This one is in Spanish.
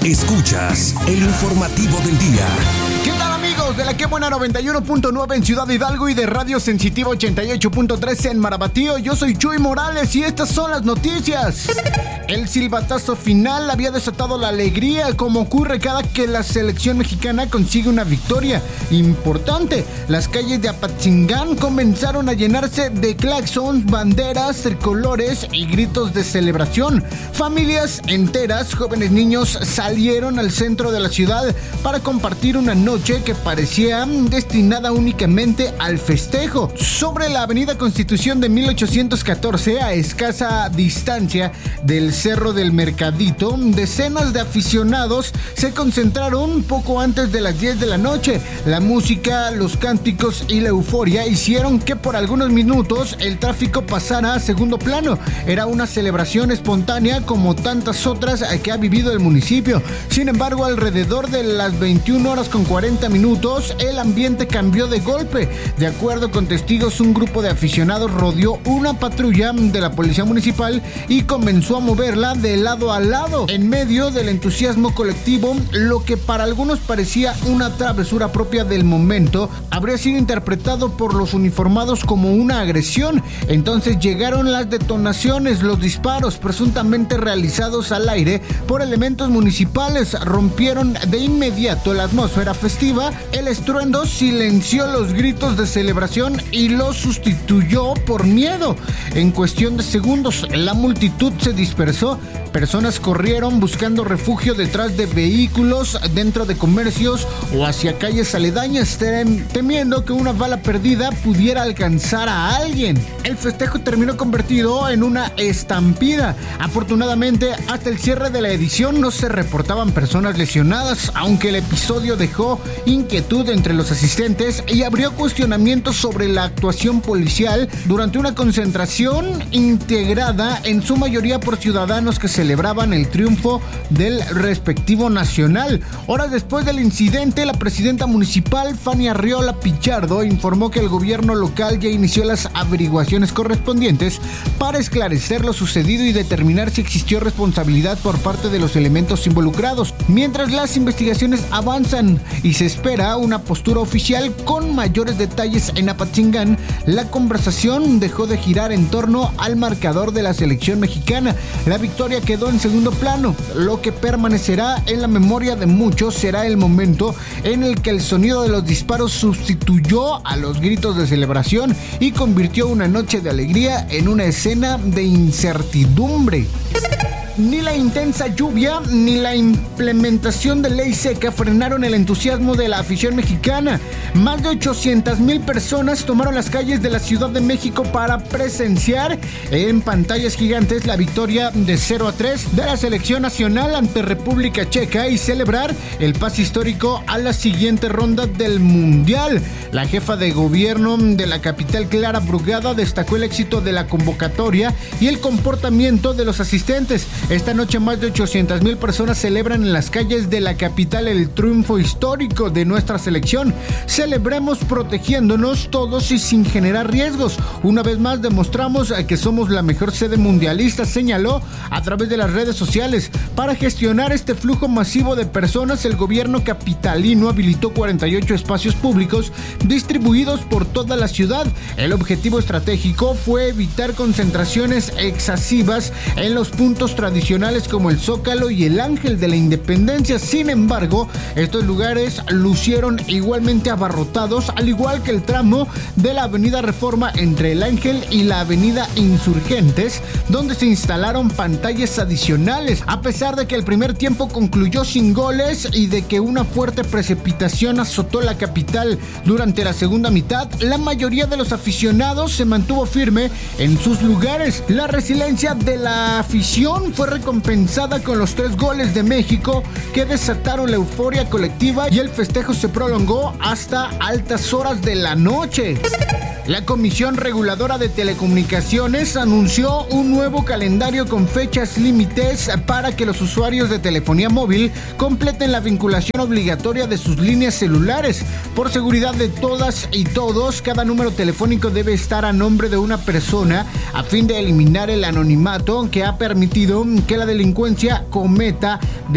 Escuchas el informativo del día. ¿Qué tal, amigos de la Que Buena 91.9 en Ciudad Hidalgo y de Radio Sensitiva 88.3 en Marabatío? Yo soy Chuy Morales y estas son las noticias. El silbatazo final había desatado la alegría, como ocurre cada que la selección mexicana consigue una victoria importante. Las calles de Apatzingán comenzaron a llenarse de claxons, banderas, tricolores y gritos de celebración. Familias enteras, jóvenes niños, salieron al centro de la ciudad para compartir una noche que parecía destinada únicamente al festejo. Sobre la avenida Constitución de 1814, a escasa distancia del Cerro del Mercadito, decenas de aficionados se concentraron poco antes de las 10 de la noche. La música, los cánticos y la euforia hicieron que por algunos minutos el tráfico pasara a segundo plano. Era una celebración espontánea como tantas otras que ha vivido el municipio. Sin embargo, alrededor de las 21 horas con 40 minutos, el ambiente cambió de golpe. De acuerdo con testigos, un grupo de aficionados rodeó una patrulla de la policía municipal y comenzó a moverla de lado a lado. En medio del entusiasmo colectivo, lo que para algunos parecía una travesura propia del momento, habría sido interpretado por los uniformados como una agresión. Entonces llegaron las detonaciones, los disparos presuntamente realizados al aire por elementos municipales rompieron de inmediato la atmósfera festiva. El estruendo silenció los gritos de celebración y los sustituyó por miedo. En cuestión de segundos, la multitud se dispersó. Personas corrieron buscando refugio detrás de vehículos, dentro de comercios o hacia calles aledañas, temiendo que una bala perdida pudiera alcanzar a alguien. El festejo terminó convertido en una estampida. Afortunadamente, hasta el cierre de la edición no se reportaban personas lesionadas, aunque el episodio dejó inquietud entre los asistentes y abrió cuestionamientos sobre la actuación policial durante una concentración integrada en su mayoría por ciudadanos que celebraban el triunfo del respectivo nacional. Horas después del incidente, la presidenta municipal, Fanny Arriola Pichardo, informó que el gobierno local ya inició las averiguaciones correspondientes para esclarecer lo sucedido y determinar si existió responsabilidad por parte de los elementos involucrados. Mientras las investigaciones avanzan y se espera una postura oficial con mayores detalles en Apatzingán, la conversación dejó de girar en torno al marcador de la selección mexicana. La victoria quedó en segundo plano. Lo que permanecerá en la memoria de muchos será el momento en el que el sonido de los disparos sustituyó a los gritos de celebración y convirtió una noche de alegría en una escena de incertidumbre. Ni la intensa lluvia ni la implementación de ley seca frenaron el entusiasmo de la afición mexicana. Más de 800,000 personas tomaron las calles de la Ciudad de México para presenciar en pantallas gigantes la victoria de 0-3 de la selección nacional ante República Checa y celebrar el pase histórico a la siguiente ronda del Mundial. La jefa de gobierno de la capital, Clara Brugada, destacó el éxito de la convocatoria y el comportamiento de los asistentes. Esta noche más de 800,000 personas celebran en las calles de la capital el triunfo histórico de nuestra selección. Celebremos protegiéndonos todos y sin generar riesgos. Una vez más demostramos que somos la mejor sede mundialista, señaló a través de las redes sociales. Para gestionar este flujo masivo de personas, el gobierno capitalino habilitó 48 espacios públicos distribuidos por toda la ciudad. El objetivo estratégico fue evitar concentraciones excesivas en los puntos tradicionales como el Zócalo y el Ángel de la Independencia. Sin embargo, estos lugares lucieron igualmente abarrotados, al igual que el tramo de la Avenida Reforma entre el Ángel y la Avenida Insurgentes, donde se instalaron pantallas adicionales. A pesar de que el primer tiempo concluyó sin goles y de que una fuerte precipitación azotó la capital durante la segunda mitad, la mayoría de los aficionados se mantuvo firme en sus lugares. La resiliencia de la afición fue recompensada con los 3 goles de México que desataron la euforia colectiva y el festejo se prolongó hasta altas horas de la noche. La Comisión Reguladora de Telecomunicaciones anunció un nuevo calendario con fechas límites para que los usuarios de telefonía móvil completen la vinculación obligatoria de sus líneas celulares. Por seguridad de todas y todos, cada número telefónico debe estar a nombre de una persona a fin de eliminar el anonimato que ha permitido que la delincuencia cometa